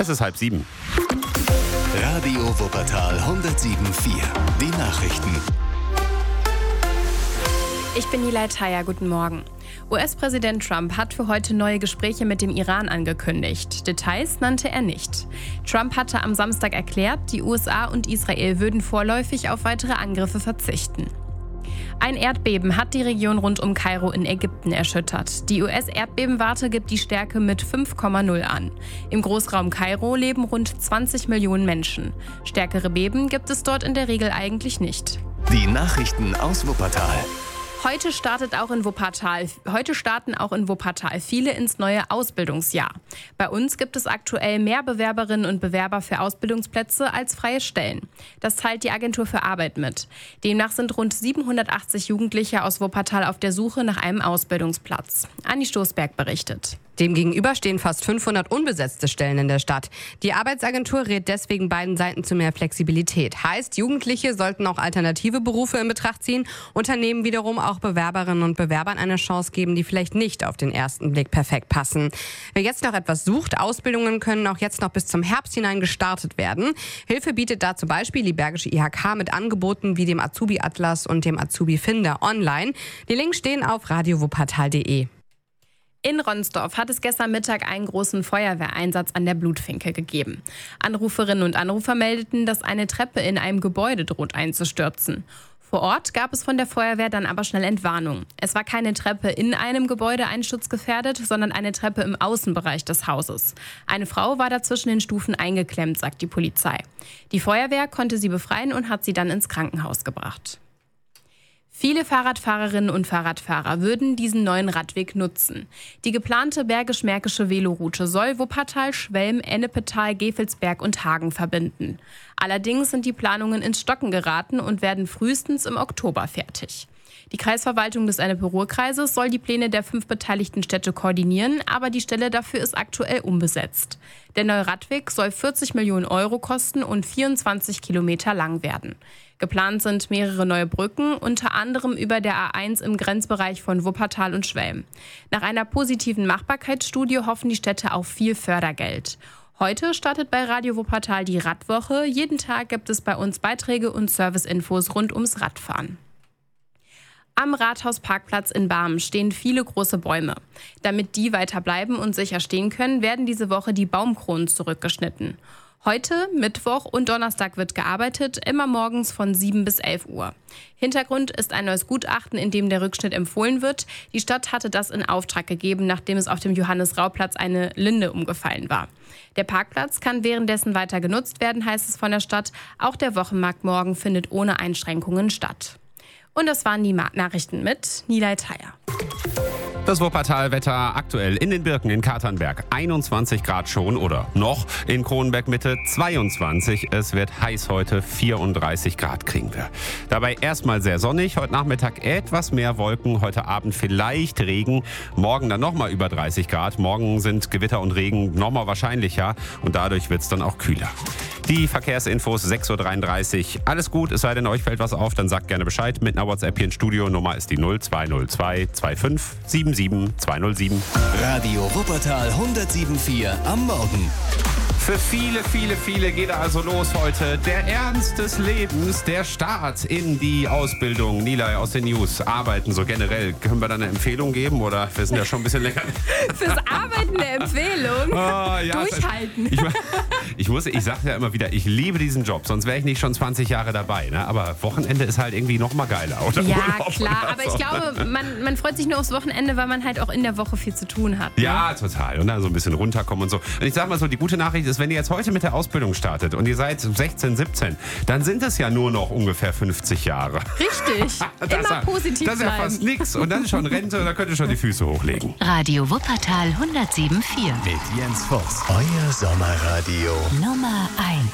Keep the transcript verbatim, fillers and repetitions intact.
Es ist halb sieben. Radio Wuppertal hundertsieben Komma vier. Die Nachrichten. Ich bin Nilay Taya, guten Morgen. U S-Präsident Trump hat für heute neue Gespräche mit dem Iran angekündigt. Details nannte er nicht. Trump hatte am Samstag erklärt, die U S A und Israel würden vorläufig auf weitere Angriffe verzichten. Ein Erdbeben hat die Region rund um Kairo in Ägypten erschüttert. Die U S-Erdbebenwarte gibt die Stärke mit fünf Komma null an. Im Großraum Kairo leben rund zwanzig Millionen Menschen. Stärkere Beben gibt es dort in der Regel eigentlich nicht. Die Nachrichten aus Wuppertal. Heute startet auch in Wuppertal, heute starten auch in Wuppertal viele ins neue Ausbildungsjahr. Bei uns gibt es aktuell mehr Bewerberinnen und Bewerber für Ausbildungsplätze als freie Stellen. Das teilt die Agentur für Arbeit mit. Demnach sind rund siebenhundertachtzig Jugendliche aus Wuppertal auf der Suche nach einem Ausbildungsplatz. Anni Stoßberg berichtet. Demgegenüber stehen fast fünfhundert unbesetzte Stellen in der Stadt. Die Arbeitsagentur rät deswegen beiden Seiten zu mehr Flexibilität. Heißt, Jugendliche sollten auch alternative Berufe in Betracht ziehen, Unternehmen wiederum auch Bewerberinnen und Bewerbern eine Chance geben, die vielleicht nicht auf den ersten Blick perfekt passen. Wer jetzt noch etwas sucht, Ausbildungen können auch jetzt noch bis zum Herbst hinein gestartet werden. Hilfe bietet da zum Beispiel die Bergische I H K mit Angeboten wie dem Azubi-Atlas und dem Azubi-Finder online. Die Links stehen auf radio wuppertal punkt de. In Ronsdorf hat es gestern Mittag einen großen Feuerwehreinsatz an der Blutfinke gegeben. Anruferinnen und Anrufer meldeten, dass eine Treppe in einem Gebäude droht einzustürzen. Vor Ort gab es von der Feuerwehr dann aber schnell Entwarnung. Es war keine Treppe in einem Gebäude einsturzgefährdet, sondern eine Treppe im Außenbereich des Hauses. Eine Frau war da zwischen den Stufen eingeklemmt, sagt die Polizei. Die Feuerwehr konnte sie befreien und hat sie dann ins Krankenhaus gebracht. Viele Fahrradfahrerinnen und Fahrradfahrer würden diesen neuen Radweg nutzen. Die geplante Bergisch-Märkische Veloroute soll Wuppertal, Schwelm, Ennepetal, Gevelsberg und Hagen verbinden. Allerdings sind die Planungen ins Stocken geraten und werden frühestens im Oktober fertig. Die Kreisverwaltung des Ennepe-Ruhr-Kreises soll die Pläne der fünf beteiligten Städte koordinieren, aber die Stelle dafür ist aktuell unbesetzt. Der neue Radweg soll vierzig Millionen Euro kosten und vierundzwanzig Kilometer lang werden. Geplant sind mehrere neue Brücken, unter anderem über der A eins im Grenzbereich von Wuppertal und Schwelm. Nach einer positiven Machbarkeitsstudie hoffen die Städte auf viel Fördergeld. Heute startet bei Radio Wuppertal die Radwoche. Jeden Tag gibt es bei uns Beiträge und Serviceinfos rund ums Radfahren. Am Rathausparkplatz in Barmen stehen viele große Bäume. Damit die weiter bleiben und sicher stehen können, werden diese Woche die Baumkronen zurückgeschnitten. Heute, Mittwoch und Donnerstag wird gearbeitet, immer morgens von sieben bis elf Uhr. Hintergrund ist ein neues Gutachten, in dem der Rückschnitt empfohlen wird. Die Stadt hatte das in Auftrag gegeben, nachdem es auf dem Johannes-Rau-Platz eine Linde umgefallen war. Der Parkplatz kann währenddessen weiter genutzt werden, heißt es von der Stadt. Auch der Wochenmarkt morgen findet ohne Einschränkungen statt. Und das waren die Nachrichten mit Nilay Taya. Das Wuppertal-Wetter aktuell in den Birken in Katernberg. einundzwanzig Grad schon oder noch. In Kronenberg-Mitte zweiundzwanzig. Es wird heiß heute. vierunddreißig Grad kriegen wir. Dabei erstmal sehr sonnig. Heute Nachmittag etwas mehr Wolken. Heute Abend vielleicht Regen. Morgen dann nochmal über dreißig Grad. Morgen sind Gewitter und Regen nochmal wahrscheinlicher. Und dadurch wird es dann auch kühler. Die Verkehrsinfos sechs Uhr dreiunddreißig. Alles gut, es sei denn, euch fällt was auf, dann sagt gerne Bescheid. Mit einer WhatsApp hier ins Studio. Nummer ist die null zwei null zwei zwei fünf sieben sieben zwei null sieben. Radio Wuppertal hundertsieben Komma vier am Morgen. Für viele, viele, viele geht also los heute. Der Ernst des Lebens, der Start in die Ausbildung. Nilay aus den News. Arbeiten so generell. Können wir da eine Empfehlung geben? Oder wir sind ja schon ein bisschen länger. Fürs Arbeiten eine Empfehlung? Oh, ja, Durchhalten. Ich, ich, muss, ich sage ja immer wieder, ich liebe diesen Job. Sonst wäre ich nicht schon zwanzig Jahre dabei. Ne? Aber Wochenende ist halt irgendwie noch mal geiler. Oder ja, Urlaub klar. oder Aber so. ich glaube, man, man freut sich nur aufs Wochenende, weil man halt auch in der Woche viel zu tun hat. Ne? Ja, total. Und dann so ein bisschen runterkommen und so. Und ich sag mal so, die gute Nachricht ist, wenn ihr jetzt heute mit der Ausbildung startet und ihr seid sechzehn, siebzehn, dann sind es ja nur noch ungefähr fünfzig Jahre. Richtig. Das Immer ja, positiv Das ist ja bleiben. fast nichts. Und dann ist schon Rente und dann könnt ihr schon die Füße hochlegen. Radio Wuppertal hundertsieben Komma vier. Mit Jens Voss. Euer Sommerradio. Nummer eins.